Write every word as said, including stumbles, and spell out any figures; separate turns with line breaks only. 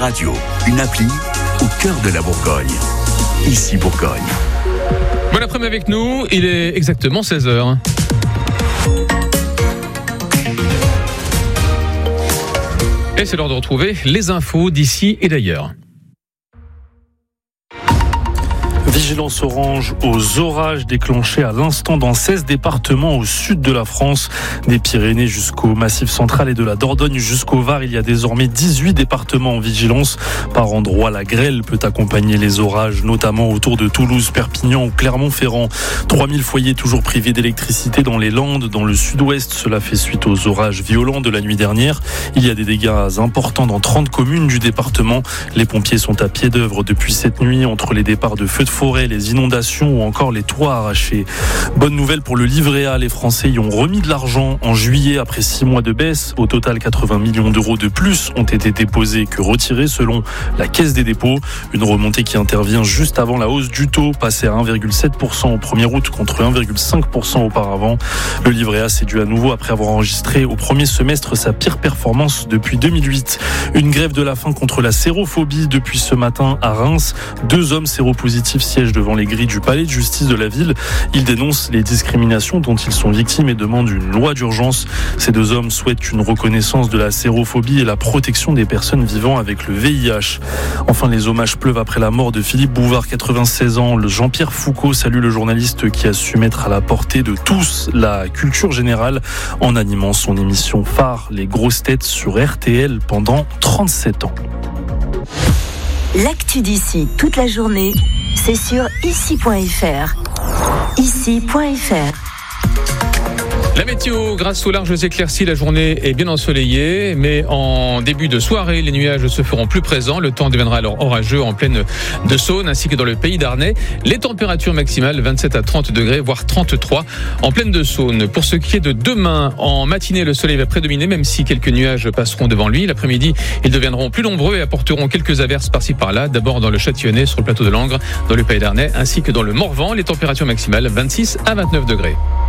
radio, une appli au cœur de la Bourgogne. Ici Bourgogne.
Bon après-midi avec nous, il est exactement seize heures. Et c'est l'heure de retrouver les infos d'ici et d'ailleurs.
Vigilance orange aux orages déclenchés à l'instant dans seize départements au sud de la France, des Pyrénées jusqu'au Massif central et de la Dordogne jusqu'au Var. Il y a désormais dix-huit départements en vigilance. Par endroits, la grêle peut accompagner les orages, notamment autour de Toulouse, Perpignan ou Clermont-Ferrand. trois mille foyers toujours privés d'électricité dans les Landes, dans le sud-ouest. Cela fait suite aux orages violents de la nuit dernière. Il y a des dégâts importants dans trente communes du département. Les pompiers sont à pied d'œuvre depuis cette nuit entre les départs de feux de forêt, les inondations ou encore les toits arrachés. Bonne nouvelle pour le livret A, les Français y ont remis de l'argent en juillet après six mois de baisse. Au total, quatre-vingts millions d'euros de plus ont été déposés que retirés selon la Caisse des dépôts. Une remontée qui intervient juste avant la hausse du taux, passé à un virgule sept pour cent au premier août contre un virgule cinq pour cent auparavant. Le livret A s'est dû à nouveau après avoir enregistré au premier semestre sa pire performance depuis deux mille huit. Une grève de la faim contre la sérophobie depuis ce matin à Reims. Deux hommes séropositifs siègent devant les grilles du palais de justice de la ville. Ils dénoncent les discriminations dont ils sont victimes et demandent une loi d'urgence. Ces deux hommes souhaitent une reconnaissance de la sérophobie et la protection des personnes vivant avec le V I H. Enfin, les hommages pleuvent après la mort de Philippe Bouvard, quatre-vingt-seize ans. Le Jean-Pierre Foucault salue le journaliste qui a su mettre à la portée de tous la culture générale en animant son émission phare, Les Grosses Têtes, sur R T L pendant trente-sept ans.
L'actu d'ici toute la journée, c'est sur ici point f r. ici point f r.
La météo, grâce aux larges éclaircies, la journée est bien ensoleillée, mais en début de soirée, les nuages se feront plus présents. Le temps deviendra alors orageux en plaine de Saône ainsi que dans le pays d'Arnais. Les températures maximales vingt-sept à trente degrés, voire trente-trois en plaine de Saône. Pour ce qui est de demain, en matinée, le soleil va prédominer, même si quelques nuages passeront devant lui. L'après-midi, ils deviendront plus nombreux et apporteront quelques averses par-ci par-là. D'abord dans le Châtillonnais, sur le plateau de Langres, dans le pays d'Arnais, ainsi que dans le Morvan. Les températures maximales vingt-six à vingt-neuf degrés.